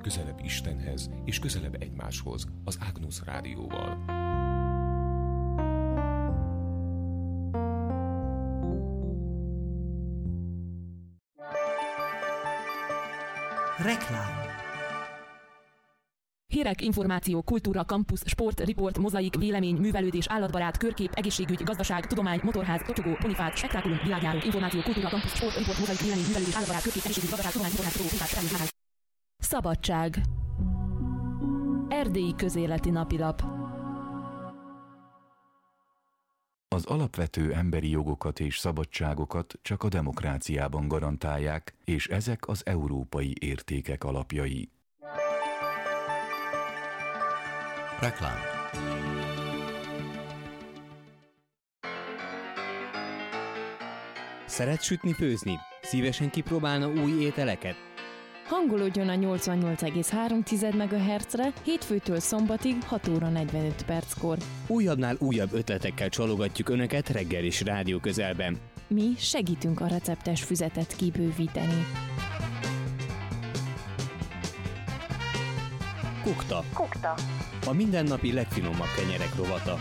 közelebb Istenhez és közelebb egymáshoz az Agnus Rádióval. Reklám. Hírek, információ, kultúra, kampusz, sport, riport, mozaik, vélemény, művelődés, állatbarát, körkép, egészségügy, gazdaság, tudomány, motorház, tocsogó, ponifát, spektákulum, világjáró, információ, kultúra, kampusz, sport, riport, mozaik, vélemény, művelődés, állatbarát, körkép, egészségügy, gazdaság, tudomány, motorház, tocsogó, ponifát, spektákulum. Szabadság. Erdélyi közéleti napilap. Az alapvető emberi jogokat és szabadságokat csak a demokráciában garantálják, és ezek az európai értékek alapjai. Reklám. Szeret sütni, főzni? Szívesen kipróbálna új ételeket? Hangolódjon a 88,3 MHz-re hétfőtől szombatig 6 óra 45 perckor. Újabbnál újabb ötletekkel csalogatjuk Önöket reggelis rádió közelben. Mi segítünk a receptes füzetet kibővíteni. Kukta. A mindennapi legfinomabb kenyerek rovata.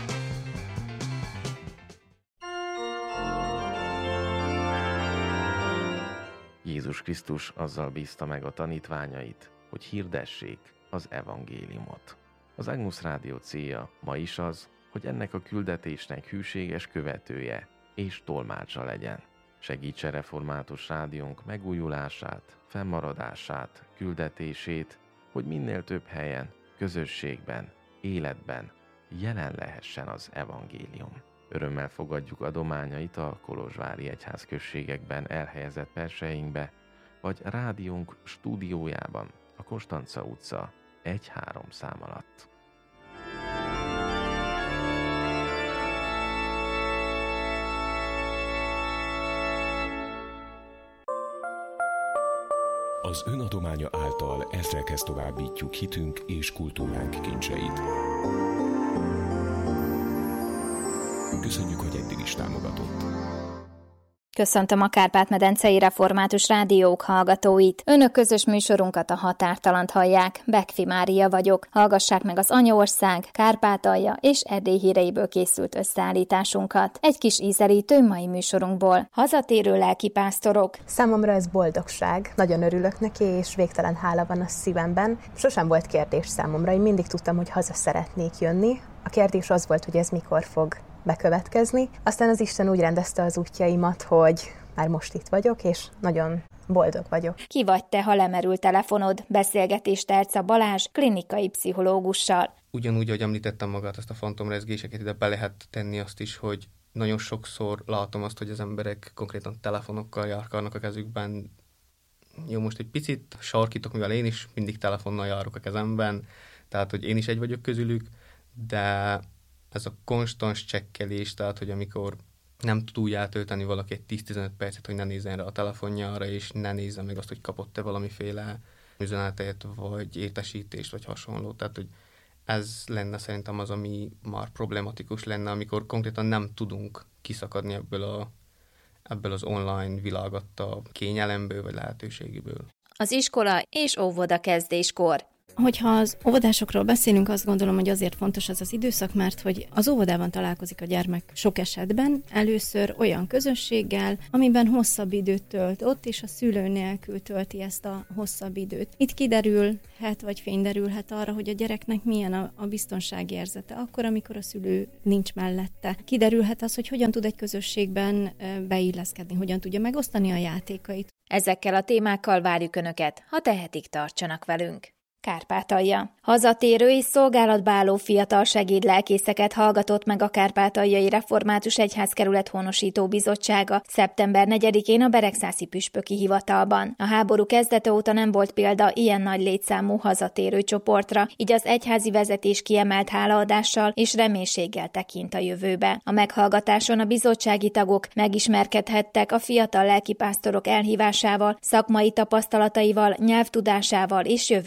Jézus Krisztus azzal bízta meg a tanítványait, hogy hirdessék az evangéliumot. Az Agnus Rádió célja ma is az, hogy ennek a küldetésnek hűséges követője és tolmácsa legyen. Segítse református rádiónk megújulását, fennmaradását, küldetését, hogy minél több helyen, közösségben, életben jelen lehessen az evangélium. Örömmel fogadjuk adományait a kolozsvári egyházközségekben elhelyezett perseinkbe, vagy rádiónk stúdiójában, a Konstanca utca 1-3 szám alatt. Az önadománya által ezrekhez továbbítjuk hitünk és kultúránk kincseit. Köszönjük, hogy eddig is támogatott. Köszöntöm a Kárpát-medencei Református Rádiók hallgatóit. Önök közös műsorunkat, a Határtalant hallják. Bekfi Mária vagyok. Hallgassák meg az Anyaország, Kárpátalja és Erdély híreiből készült összeállításunkat. Egy kis ízelítő mai műsorunkból. Hazatérő lelkipásztorok. Számomra ez boldogság. Nagyon örülök neki, és végtelen hála van a szívemben. Sosem volt kérdés számomra. Én mindig tudtam, hogy haza szeretnék jönni. A kérdés az volt, hogy ez mikor fog bekövetkezni. Aztán az Isten úgy rendezte az útjaimat, hogy már most itt vagyok, és nagyon boldog vagyok. Ki vagy te, ha lemerül telefonod? Beszélgetést Terca Balázs klinikai pszichológussal. Ugyanúgy, ahogy említettem magát, ezt a fantomrezgéseket, ide be lehet tenni azt is, hogy nagyon sokszor látom azt, hogy az emberek konkrétan telefonokkal járkálnak a kezükben. Jó, most egy picit sarkítok, mivel én is mindig telefonnal járok a kezemben, tehát, hogy én is egy vagyok közülük, de ez a konstans csekkelés, tehát, hogy amikor nem tud úgy eltölteni valaki egy 10-15 percet, hogy ne nézzen rá a telefonjára, és ne nézze meg azt, hogy kapott-e valamiféle üzenetet, vagy értesítést, vagy hasonló. Tehát, hogy ez lenne szerintem az, ami már problematikus lenne, amikor konkrétan nem tudunk kiszakadni ebből az online világatta kényelemből, vagy lehetőségéből. Az iskola és óvoda kezdéskor. Hogyha az óvodásokról beszélünk, azt gondolom, hogy azért fontos ez az időszak, mert hogy az óvodában találkozik a gyermek sok esetben először olyan közösséggel, amiben hosszabb időt tölt ott, és a szülő nélkül tölti ezt a hosszabb időt. Itt kiderülhet, vagy fényderülhet arra, hogy a gyereknek milyen a biztonsági érzete, akkor, amikor a szülő nincs mellette. Kiderülhet az, hogy hogyan tud egy közösségben beilleszkedni, hogyan tudja megosztani a játékait. Ezekkel a témákkal várjuk Önöket, ha tehetik, tartsanak velünk. Kárpátalja. Hazatérő és szolgálatba álló fiatal segédlelkészeket hallgatott meg a Kárpátaljai Református Egyházkerület Honosító Bizottsága szeptember 4-én a Beregszászi Püspöki Hivatalban. A háború kezdete óta nem volt példa ilyen nagy létszámú hazatérő csoportra, így az egyházi vezetés kiemelt hálaadással és reménységgel tekint a jövőbe. A meghallgatáson a bizottsági tagok megismerkedhettek a fiatal lelkipásztorok elhívásával, szakmai tapasztalataival, nyelvtudásával és jövőbeli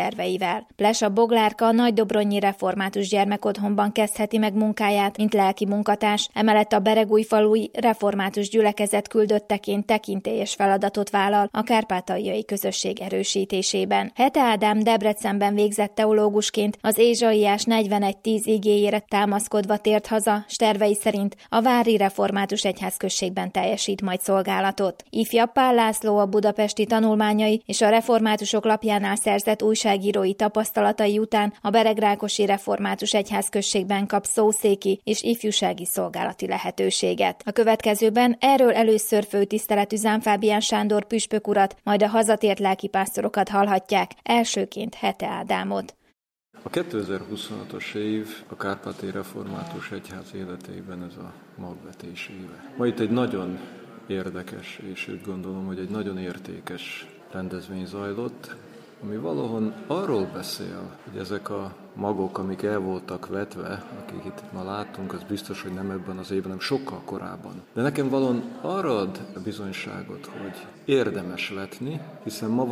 terveivel. Plesa Boglárka Nagydobronyi Református Gyermekotthonban kezdheti meg munkáját, mint lelki munkatárs, emellett a Beregújfalui Református Gyülekezet küldötteként tekintélyes feladatot vállal a kárpátaljai közösség erősítésében. Hete Ádám Debrecenben végzett teológusként az Ézsaiás 41:10 igéjére támaszkodva tért haza, s tervei szerint a Vári Református Egyházközségben teljesít majd szolgálatot. Ifjabb Pál László a budapesti tanulmányai és a reformátusok lapjánál szerzett újságírói tapasztalatai után a Beregrákosi Református Egyházközségben kap szószéki és ifjúsági szolgálati lehetőséget. A következőben erről először főtiszteletű Zánfábián Sándor püspök urat, majd a hazatért lelkipásztorokat hallhatják, elsőként Hete Ádámot. A 2026-os év a Kárpátai Református Egyház életében ez a magvetés éve. Ma itt egy nagyon érdekes, és úgy gondolom, hogy egy nagyon értékes rendezvény zajlott, ami valahol arról beszél, hogy ezek a magok, amik el voltak vetve, akik itt ma láttunk, az biztos, hogy nem ebben az évben, hanem sokkal korábban. De nekem valahol arra ad bizonyságot, hogy érdemes vetni, hiszen ma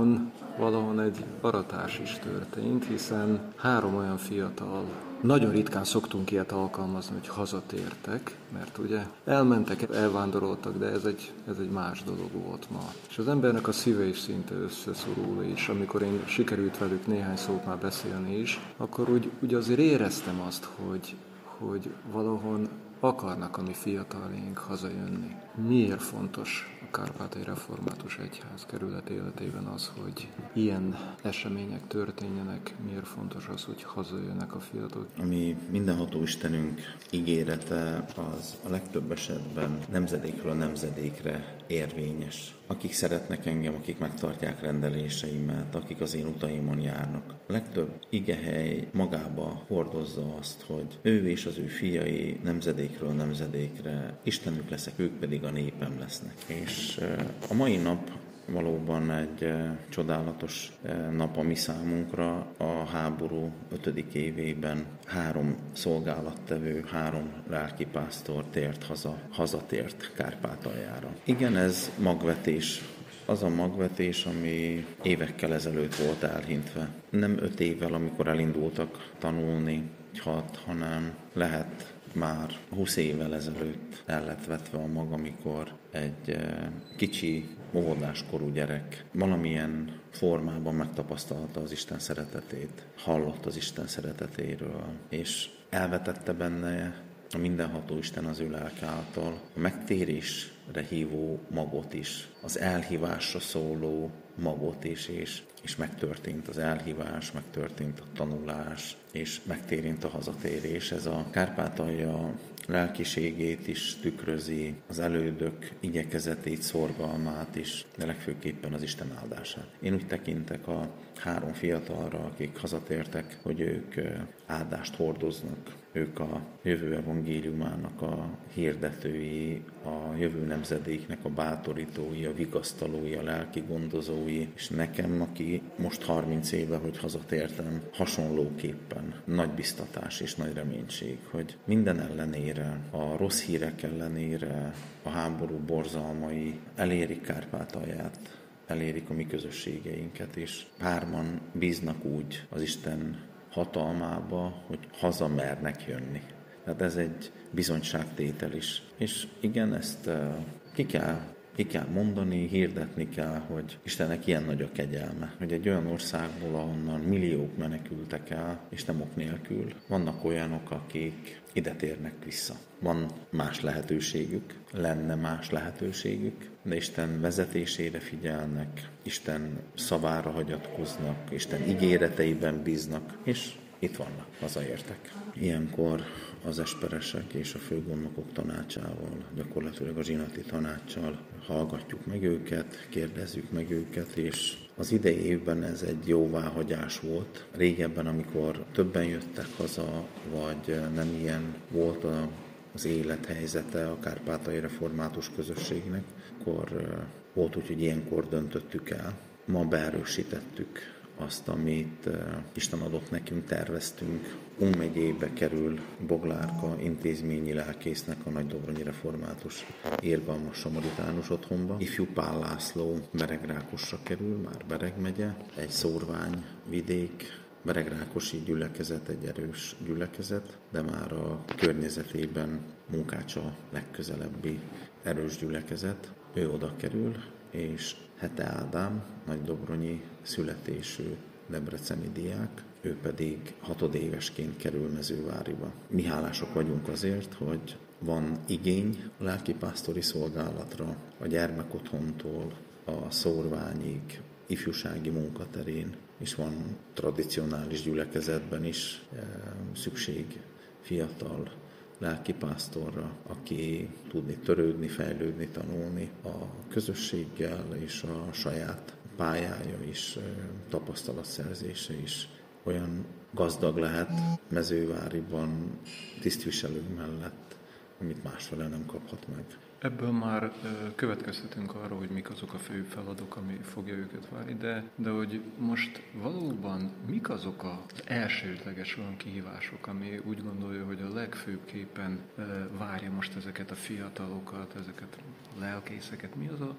valahol egy aratás is történt, hiszen 3 olyan fiatal, nagyon ritkán szoktunk ilyet alkalmazni, hogy hazatértek, mert ugye elmentek, elvándoroltak, de ez egy más dolog volt ma. És az embernek a szíve is szinte összeszorul, és amikor én sikerült velük néhány szót már beszélni is, akkor úgy azért éreztem azt, hogy valahol akarnak a mi fiataljaink hazajönni. Miért fontos a Kárpátai Református Egyház kerület életében az, hogy ilyen események történjenek? Miért fontos az, hogy hazajönnek a fiatalok? Ami mindenható Istenünk ígérete, az a legtöbb esetben nemzedékről nemzedékre érvényes. Akik szeretnek engem, akik megtartják rendeléseimet, akik az én utaimon járnak. A legtöbb igehely magába hordozza azt, hogy ő és az ő fiai nemzedékről nemzedékre Istenük leszek, ők pedig a népem lesznek. És a mai nap valóban egy csodálatos nap a mi számunkra. A háború 5. évében 3 szolgálattevő, 3 lelkipásztor tért hazatért Kárpátaljára. Igen, ez magvetés. Az a magvetés, ami évekkel ezelőtt volt elhintve. Nem 5 évvel, amikor elindultak tanulni, 6, hanem lehet már 20 évvel ezelőtt el lett vetve a mag, amikor egy kicsi, óvodáskorú gyerek valamilyen formában megtapasztalta az Isten szeretetét, hallott az Isten szeretetéről, és elvetette benne a mindenható Isten az ő lelke által a megtérésre hívó magot is, az elhívásra szóló magot is, és megtörtént az elhívás, megtörtént a tanulás, és megtérint a hazatérés. Ez a Kárpátalja lelkiségét is tükrözi, az elődök igyekezetét, szorgalmát is, de legfőképpen az Isten áldását. Én úgy tekintek a 3 fiatalra, akik hazatértek, hogy ők áldást hordoznak. Ők a jövő evangéliumának a hirdetői, a jövő nemzedéknek a bátorítói, a vigasztalói, a lelki gondozói, és nekem, aki most 30 éve, hogy hazatértem, hasonlóképpen nagy biztatás és nagy reménység, hogy minden ellenére, a rossz hírek ellenére, a háború borzalmai elérik Kárpátalját, elérik a mi közösségeinket, és 3-an bíznak úgy az Isten hatalmába, hogy haza mernek jönni. Tehát ez egy bizonyságtétel is. És igen, ezt ki kell mondani, hirdetni kell, hogy Istennek ilyen nagy a kegyelme, hogy egy olyan országból, ahonnan milliók menekültek el, és nem ok nélkül, vannak olyanok, akik ide térnek vissza. Van más lehetőségük, lenne más lehetőségük, de Isten vezetésére figyelnek, Isten szavára hagyatkoznak, Isten ígéreteiben bíznak, és itt vannak, hazaértek. Ilyenkor az esperesek és a főgondnokok tanácsával, gyakorlatilag a zsinati tanácssal hallgatjuk meg őket, kérdezzük meg őket, és az idei évben ez egy jóváhagyás volt. Régebben, amikor többen jöttek haza, vagy nem ilyen volt az élethelyzete a Kárpátai Református közösségnek, akkor volt úgy, hogy ilyenkor döntöttük el. Ma beerősítettük azt, amit Isten adott nekünk, terveztünk. Ung megyébe kerül Boglárka intézményi lelkésznek a Nagydobronyi Református Irgalmas Samaritánus otthonba. Ifjú Pál László Beregrákosra kerül, már Bereg megye, egy szórvány vidék, Beregrákosi gyülekezet, egy erős gyülekezet, de már a környezetében Munkács a legközelebbi erős gyülekezet. Ő oda kerül, és Hete Ádám, nagydobronyi születésű debreceni diák, ő pedig 6 évesként kerül Mezőváriba. Mi hálások vagyunk azért, hogy van igény a lelkipásztori szolgálatra, a gyermekotthontól a szórványig, ifjúsági munkaterén, és van tradicionális gyülekezetben is szükség fiatal lelkipásztorra, aki tudni törődni, fejlődni, tanulni a közösséggel, és a saját pályája is, tapasztalatszerzése is olyan gazdag lehet Mezőváriban tisztviselő mellett, amit másfele nem kaphat meg. Ebből már következtetünk arra, hogy mik azok a fő feladatok, ami fogja őket várni, de hogy most valóban mik azok az elsődleges olyan kihívások, ami úgy gondolja, hogy a legfőbbképpen várja most ezeket a fiatalokat, ezeket a lelkészeket, mi az a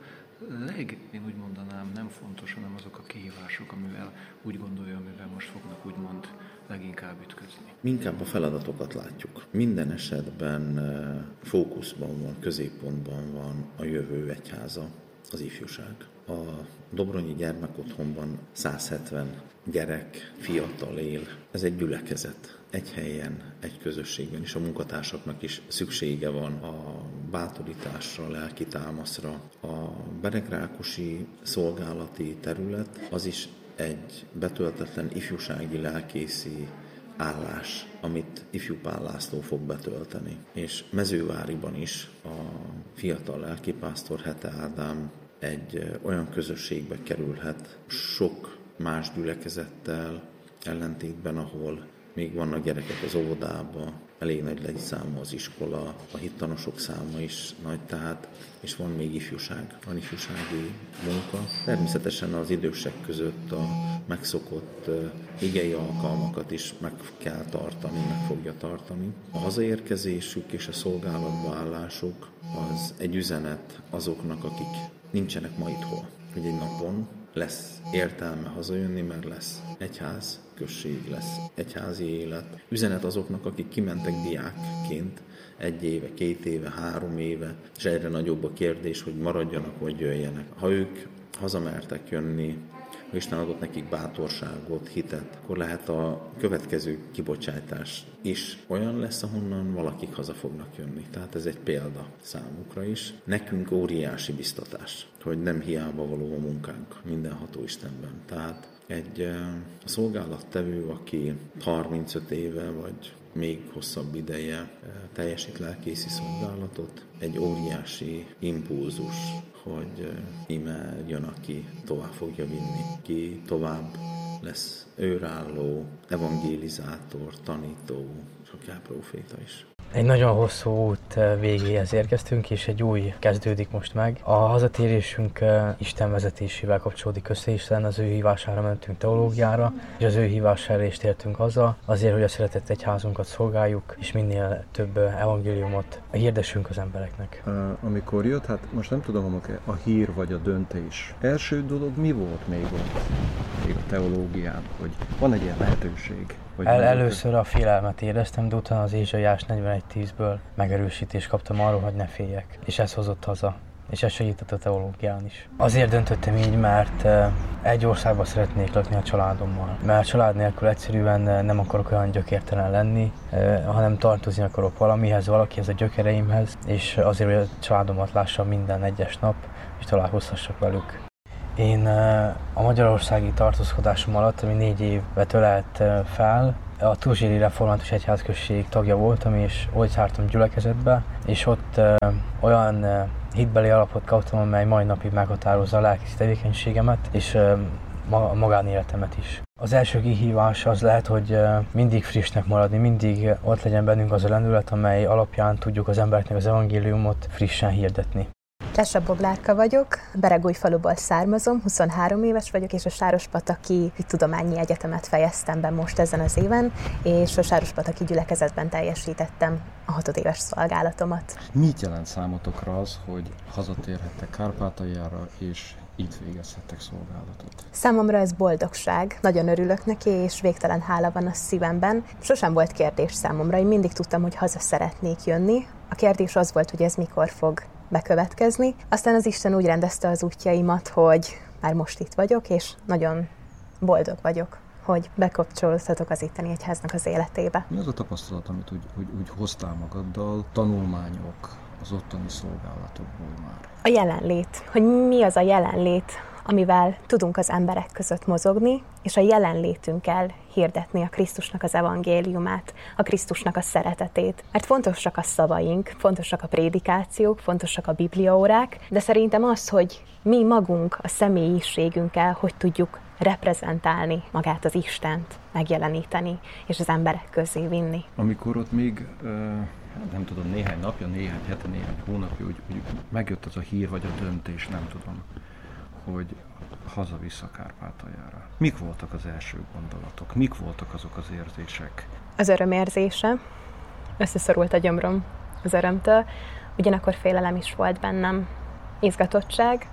én úgy mondanám, nem fontos, hanem azok a kihívások, amivel úgy gondolja, amivel most fognak úgymond leginkább ütközni. Inkább a feladatokat látjuk. Minden esetben fókuszban van, középpontban van a jövő egyháza, az ifjúság. A Dobronyi gyermekotthonban 170 gyerek, fiatal él. Ez egy gyülekezet. Egy helyen, egy közösségben, és a munkatársaknak is szüksége van a bátorításra, a lelki támaszra. A beregrákosi szolgálati terület az is egy betöltetlen ifjúsági lelkészi állás, amit Ifjú Pál László fog betölteni. És Mezőváriban is a fiatal lelkipásztor Hete Ádám egy olyan közösségbe kerülhet sok más gyülekezettel ellentétben, ahol még vannak gyerekek az óvodába, elég nagy létszáma az iskola, a hittanosok száma is nagy, tehát, és van még ifjúság, van ifjúsági munka. Természetesen az idősek között a megszokott igei alkalmakat is meg kell tartani, meg fogja tartani. A hazaérkezésük és a szolgálatba állásuk az egy üzenet azoknak, akik nincsenek ma itthon, hogy egy napon lesz értelme hazajönni, mert lesz egyház, község, lesz egyházi élet. Üzenet azoknak, akik kimentek diákként 1 éve, 2 éve, 3 éve, és egyre nagyobb a kérdés, hogy maradjanak, vagy jöjjenek. Ha ők hazamertek jönni, ha Isten adott nekik bátorságot, hitet, akkor lehet a következő kibocsátás is olyan lesz, ahonnan valakik haza fognak jönni. Tehát ez egy példa számukra is. Nekünk óriási biztatás, hogy nem hiába való a munkánk mindenható Istenben. Tehát egy szolgálattevő, aki 35 éve vagy még hosszabb ideje teljesít lelkészi szolgálatot, egy óriási impulzus, hogy íme jön, aki tovább fogja vinni, ki tovább lesz őrálló, evangélizátor, tanító, és akár próféta is. Egy nagyon hosszú út végéhez érkeztünk, és egy új kezdődik most meg. A hazatérésünk Isten vezetésével kapcsolódik össze, hiszen az ő hívására mentünk teológiára, és az ő hívására is tértünk haza, azért, hogy a szeretett egyházunkat szolgáljuk, és minél több evangéliumot hirdessünk az embereknek. Amikor jött, hát most nem tudom, a hír vagy a döntés. Első dolog mi volt még ott, még a teológián, hogy van egy ilyen lehetőség? Először a félelmet éreztem, de utána az Ézsaiás 41:10-ből megerősítést kaptam arról, hogy ne féljek. És ez hozott haza, és ez segített a teológián is. Azért döntöttem így, mert egy országban szeretnék lakni a családommal. Mert a család nélkül egyszerűen nem akarok olyan gyökértelen lenni, hanem tartozni akarok valamihez, valakihez, a gyökereimhez, és azért, hogy a családomat lássam minden egyes nap, és találkozhassak velük. Én a magyarországi tartózkodásom alatt, ami 4 évet ölelt fel, a Turzséri Református Egyházközség tagja voltam, és ott jártam gyülekezetbe, és ott olyan hitbeli alapot kaptam, amely mai napig meghatározza a lelki tevékenységemet, és a magánéletemet is. Az első kihívás az lehet, hogy mindig frissnek maradni, mindig ott legyen bennünk az a lendület, amely alapján tudjuk az embereknek az evangéliumot frissen hirdetni. Tessa Boglárka vagyok, Beregújfaluból származom, 23 éves vagyok, és a Sárospataki Tudományi Egyetemet fejeztem be most ezen az éven, és a Sárospataki gyülekezetben teljesítettem a 6 éves szolgálatomat. Mit jelent számotokra az, hogy hazatérhettek Kárpátaljára, és itt végezhettek szolgálatot? Számomra ez boldogság. Nagyon örülök neki, és végtelen hála van a szívemben. Sosem volt kérdés számomra, én mindig tudtam, hogy haza szeretnék jönni. A kérdés az volt, hogy ez mikor fog bekövetkezni. Aztán az Isten úgy rendezte az útjaimat, hogy már most itt vagyok, és nagyon boldog vagyok, hogy bekapcsolódhatok az itteni egyháznak az életébe. Mi az a tapasztalat, amit úgy hoztál magaddal, tanulmányok az ottani szolgálatokból már? A jelenlét. Hogy mi az a jelenlét, amivel tudunk az emberek között mozogni, és a jelenlétünkkel hirdetni a Krisztusnak az evangéliumát, a Krisztusnak a szeretetét. Mert fontosak a szavaink, fontosak a prédikációk, fontosak a bibliaórák, de szerintem az, hogy mi magunk a személyiségünkkel, hogy tudjuk reprezentálni magát az Istent, megjeleníteni, és az emberek közé vinni. Amikor ott még, nem tudom, néhány napja, néhány hete, néhány hónapja, úgy megjött az a hír, vagy a döntés, nem tudom, hogy haza-vissza Kárpátaljára. Mik voltak az első gondolatok? Mik voltak azok az érzések? Az örömérzése. Összeszorult a gyomrom az örömtől. Ugyanakkor félelem is volt bennem. Izgatottság.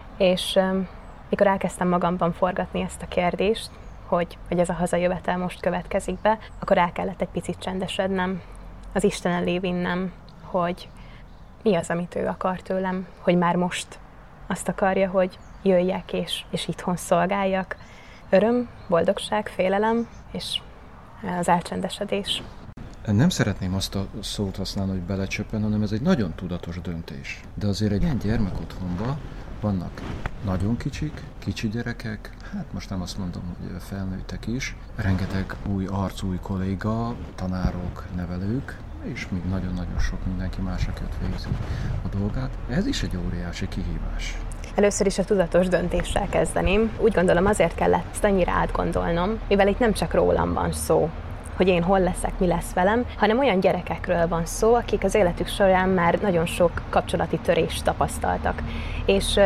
És mikor elkezdtem magamban forgatni ezt a kérdést, hogy ez a hazajövetel most következik be, akkor el kellett egy picit csendesednem, az Isten elé vinnem, hogy mi az, amit ő akar tőlem, hogy már most azt akarja, hogy jöjjek és itthon szolgáljak. Öröm, boldogság, félelem és az elcsendesedés. Nem szeretném azt a szót használni, hogy belecsöppen, hanem ez egy nagyon tudatos döntés. De azért egy ilyen gyermekotthonban vannak nagyon kicsik, kicsi gyerekek, hát most nem azt mondom, hogy felnőttek is, rengeteg új arc, új kolléga, tanárok, nevelők, és még nagyon-nagyon sok mindenki más, aki ott végzi a dolgát. Ez is egy óriási kihívás. Először is a tudatos döntéssel kezdeném. Úgy gondolom, azért kellett ezt annyira átgondolnom, mivel itt nem csak rólam van szó, hogy én hol leszek, mi lesz velem, hanem olyan gyerekekről van szó, akik az életük során már nagyon sok kapcsolati törést tapasztaltak. És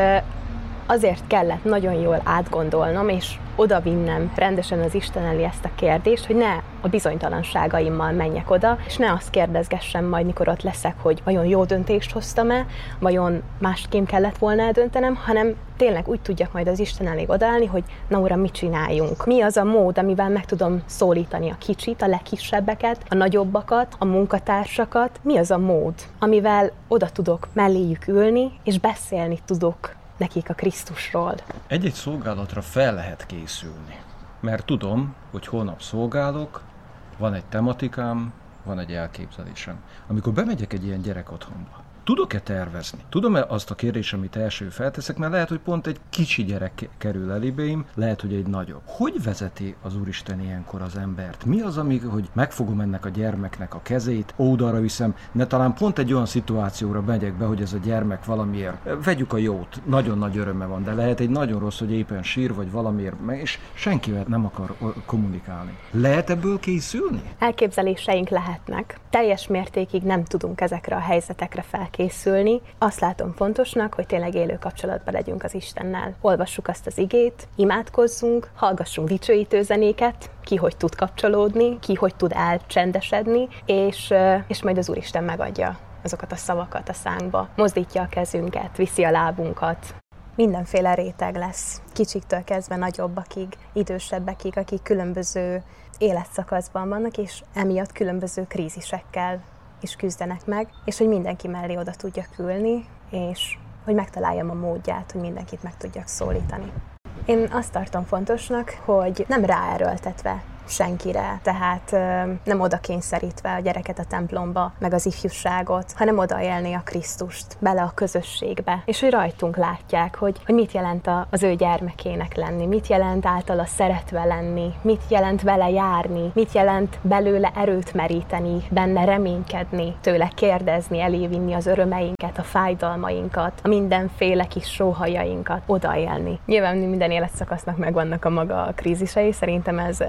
azért kellett nagyon jól átgondolnom, és odavinnem rendesen az Isten elé ezt a kérdést, hogy ne a bizonytalanságaimmal menjek oda, és ne azt kérdezgessem majd, mikor ott leszek, hogy vajon jó döntést hoztam-e, vajon másképp kellett volna eldöntenem, hanem tényleg úgy tudjak majd az Isten elé odaállni, hogy na uram, mit csináljunk? Mi az a mód, amivel meg tudom szólítani a kicsit, a legkisebbeket, a nagyobbakat, a munkatársakat? Mi az a mód, amivel oda tudok melléjük ülni, és beszélni tudok nekik a Krisztusról? Egy-egy szolgálatra fel lehet készülni, mert tudom, hogy holnap szolgálok, van egy tematikám, van egy elképzelésem. Amikor bemegyek egy ilyen gyerekotthonba, tudok-e tervezni? Tudom-e azt a kérdést, amit első felteszek, mert lehet, hogy pont egy kicsi gyerek kerül elébém, lehet, hogy egy nagyobb. Hogy vezeti az Úristen ilyenkor az embert? Mi az, hogy megfogom ennek a gyermeknek a kezét, oldalra viszem, ne talán pont egy olyan szituációra megyek be, hogy ez a gyermek valamiért, vegyük a jót, nagyon nagy öröme van, de lehet egy nagyon rossz, hogy éppen sír, vagy valamiért, és senkivel nem akar kommunikálni. Lehet ebből készülni? Elképzeléseink lehetnek. Teljes mértékig nem tudunk ezekre a helyzetekre felkészülni. Azt látom fontosnak, hogy tényleg élő kapcsolatban legyünk az Istennel. Olvassuk azt az igét, imádkozzunk, hallgassunk dicsőítő zenéket, ki hogy tud kapcsolódni, ki hogy tud elcsendesedni, és majd az Úristen megadja azokat a szavakat a szánkba. Mozdítja a kezünket, viszi a lábunkat. Mindenféle réteg lesz, kicsiktől kezdve nagyobbakig, idősebbekig, akik különböző életszakaszban vannak, és emiatt különböző krízisekkel is küzdenek meg, és hogy mindenki mellé oda tudjak ülni, és hogy megtaláljam a módját, hogy mindenkit meg tudjak szólítani. Én azt tartom fontosnak, hogy nem ráerőltetve senkire, tehát nem oda kényszerítve a gyereket a templomba, meg az ifjúságot, hanem odaélni a Krisztust, bele a közösségbe, és hogy rajtunk látják, hogy mit jelent az ő gyermekének lenni, mit jelent általa szeretve lenni, mit jelent vele járni, mit jelent belőle erőt meríteni, benne reménykedni, tőle kérdezni, elévinni az örömeinket, a fájdalmainkat, a mindenféle kis sóhajainkat, odaélni. Nyilván minden életszakasznak megvannak a maga krízisei, szerintem ez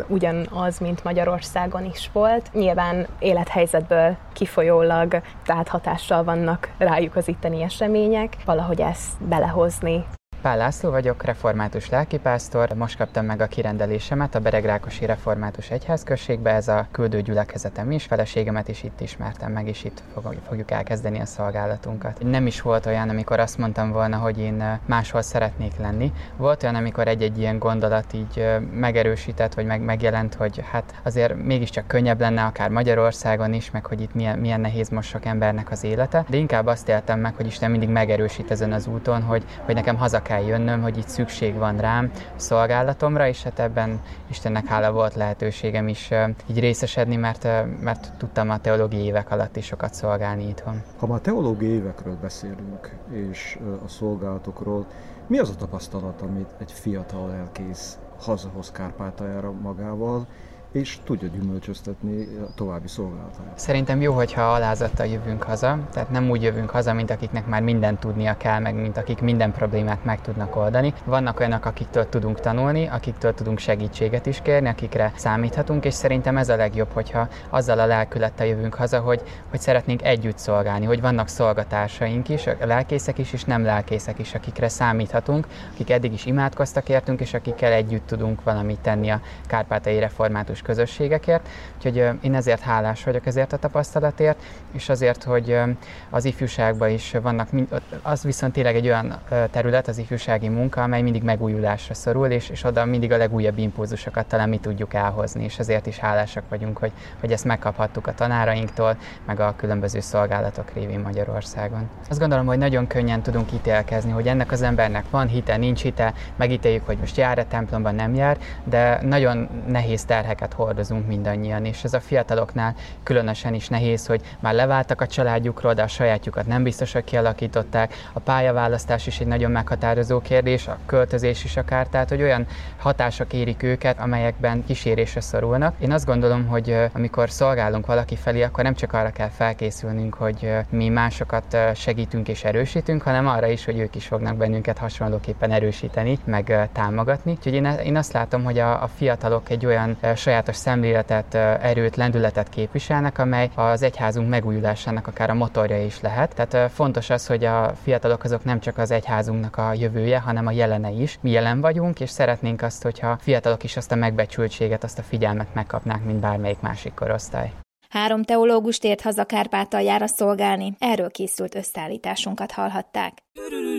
ugyanaz, mint Magyarországon is volt. Nyilván élethelyzetből kifolyólag, tehát hatással vannak rájuk az itteni események, valahogy ezt belehozni. Pál László vagyok, református lelkipásztor. Most kaptam meg a kirendelésemet a Beregrákosi Református Egyházközségbe, ez a küldőgyülekezetem is, feleségemet is itt ismertem meg, és itt fogjuk elkezdeni a szolgálatunkat. Nem is volt olyan, amikor azt mondtam volna, hogy én máshol szeretnék lenni. Volt olyan, amikor egy-egy ilyen gondolat így megerősített, vagy megjelent, hogy hát azért mégiscsak könnyebb lenne akár Magyarországon is, meg hogy itt milyen nehéz most sok embernek az élete. De inkább azt éltem meg, hogy Isten mindig megerősít ezen az úton, hogy nekem haza kell jönnöm, hogy itt szükség van rám szolgálatomra, és hát ebben Istennek hála volt lehetőségem is így részesedni, mert tudtam a teológiai évek alatt is sokat szolgálni itthon. Ha már teológiai évekről beszélünk, és a szolgálatokról, mi az a tapasztalat, amit egy fiatal lelkész hazahoz Kárpátaljára magával, és tudja gyümölcsöztetni a további szolgálatát? Szerintem jó, hogyha alázattal jövünk haza, tehát nem úgy jövünk haza, mint akiknek már mindent tudnia kell, meg mint akik minden problémát meg tudnak oldani. Vannak olyanok, akiktől tudunk tanulni, akiktől tudunk segítséget is kérni, akikre számíthatunk, és szerintem ez a legjobb, hogyha azzal a lelkülettel jövünk haza, hogy szeretnénk együtt szolgálni, hogy vannak szolgatársaink is, lelkészek is, és nem lelkészek is, akikre számíthatunk, akik eddig is imádkoztak értünk, és akikkel együtt tudunk valamit tenni a kárpátaljai református közösségekért. Úgyhogy én ezért hálás vagyok ezért a tapasztalatért, és azért, hogy az ifjúságban is vannak, az viszont tényleg egy olyan terület, az ifjúsági munka, amely mindig megújulásra szorul, és oda mindig a legújabb impulzusokat talán mi tudjuk elhozni, és ezért is hálásak vagyunk, hogy ezt megkaphattuk a tanárainktól, meg a különböző szolgálatok révén Magyarországon. Azt gondolom, hogy nagyon könnyen tudunk ítélkezni, hogy ennek az embernek van hite, nincs hite, megítéljük, hogy most jár-e templomban, nem jár, de nagyon nehéz terheket hordozunk mindannyian, és ez a fiataloknál különösen is nehéz, hogy már leváltak a családjukról, de a sajátjukat nem biztos, hogy kialakították. A pályaválasztás is egy nagyon meghatározó kérdés, a költözés is akár, tehát hogy olyan hatások érik őket, amelyekben kísérésre szorulnak. Én azt gondolom, hogy amikor szolgálunk valaki felé, akkor nem csak arra kell felkészülnünk, hogy mi másokat segítünk és erősítünk, hanem arra is, hogy ők is fognak bennünket hasonlóképpen erősíteni, meg támogatni. Úgyhogy én azt látom, hogy a fiatalok egy olyan sajátos szemléletet, erőt, lendületet képviselnek, amely az egyházunk megújulásának akár a motorja is lehet. Tehát fontos az, hogy a fiatalok azok nem csak az egyházunknak a jövője, hanem a jelene is. Mi jelen vagyunk, és szeretnénk azt, hogyha fiatalok is azt a megbecsültséget, azt a figyelmet megkapnák, mint bármelyik másik korosztály. 3 teológus tért haza Kárpátaljára szolgálni, erről készült összeállításunkat hallhatták.